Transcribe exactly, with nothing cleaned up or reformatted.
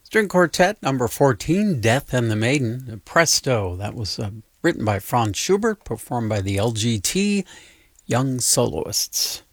String Quartet number fourteen, Death and the Maiden, Presto. That was uh, written by Franz Schubert, performed by the L G T Young Soloists.